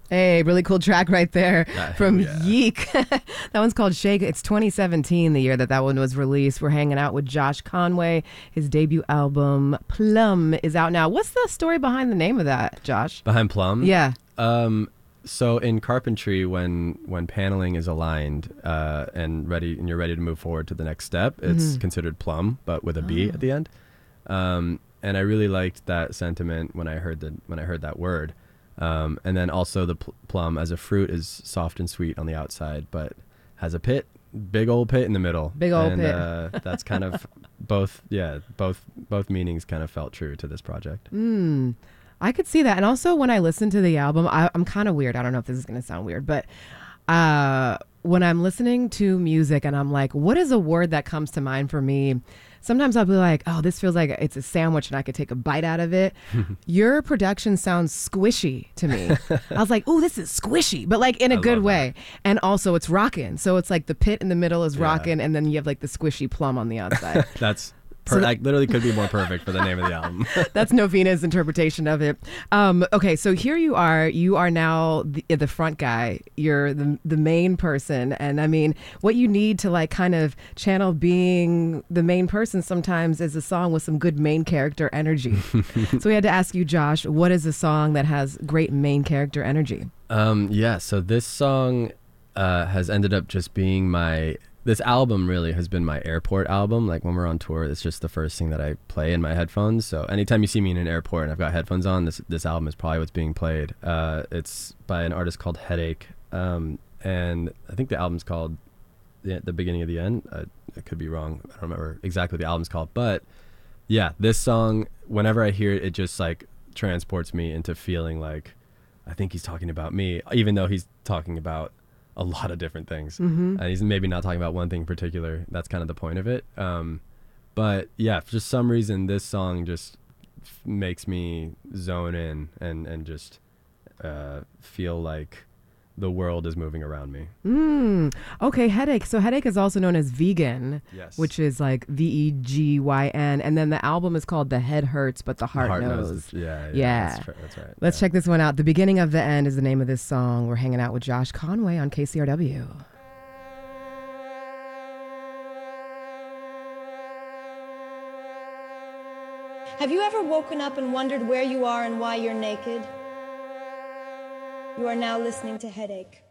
Hey, really cool track right there from Yeah. Yeek. That one's called Shake. It's 2017, the year that one was released. We're hanging out with Josh Conway. His debut album, Plum, is out now. What's the story behind the name of that, Josh? Behind Plum? Yeah. So in carpentry, when paneling is aligned and you're ready to move forward to the next step, it's considered plum, but with a B at the end. And I really liked that sentiment when I heard that word. And then also the plum as a fruit is soft and sweet on the outside, but has a big old pit in the middle. Big old and, pit. That's kind of both meanings kind of felt true to this project. I could see that. And also when I listen to the album, I'm kind of weird. I don't know if this is going to sound weird, but when I'm listening to music and I'm like, what is a word that comes to mind for me? Sometimes I'll be like, oh, this feels like it's a sandwich and I could take a bite out of it. Your production sounds squishy to me. I was like, oh, this is squishy, but like in a good way. And also it's rocking. So it's like the pit in the middle is rocking and then you have like the squishy plum on the outside. That's that literally could be more perfect for the name of the album. That's Novina's interpretation of it. Okay, so here you are. You are now the front guy. You're the main person. And I mean, what you need to like kind of channel being the main person sometimes is a song with some good main character energy. So we had to ask you, Josh, what is a song that has great main character energy? So this song has ended up just being this album really has been my airport album. Like when we're on tour, it's just the first thing that I play in my headphones. So anytime you see me in an airport and I've got headphones on, this album is probably what's being played. It's by an artist called Headache. And I think the album's called The Beginning of the End. I could be wrong. I don't remember exactly what the album's called. But yeah, this song, whenever I hear it, it just like transports me into feeling like I think he's talking about me, even though he's talking about a lot of different things. And he's maybe not talking about one thing in particular. That's kind of the point of it. But yeah, for just some reason, this song just makes me zone in and just feel like the world is moving around me. Okay, Headache. So Headache is also known as Vegan, Yes. which is like Vegyn. And then the album is called The Head Hurts, but the Heart Knows. Yeah. That's right. Let's check this one out. The Beginning of the End is the name of this song. We're hanging out with Josh Conway on KCRW. Have you ever woken up and wondered where you are and why you're naked? You are now listening to Headache.